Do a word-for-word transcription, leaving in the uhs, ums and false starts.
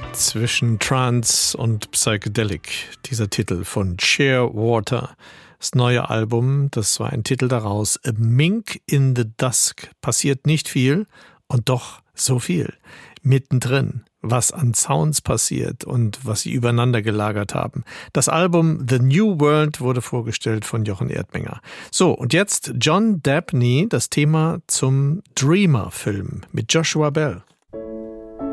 Zwischen Trance und Psychedelic, dieser Titel von Shearwater. Das neue Album, das war ein Titel daraus, A Mink in the Dusk. Passiert nicht viel und doch so viel. Mittendrin, was an Sounds passiert und was sie übereinander gelagert haben. Das Album The New World wurde vorgestellt von Jochen Erdmänger. So, und jetzt John Dabney, das Thema zum Dreamer-Film mit Joshua Bell.